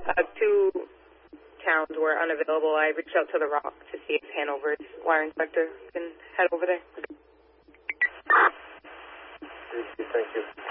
2 towns were unavailable. I reached out to The Rock to see if Hanover's wire inspector can head over there. Thank you.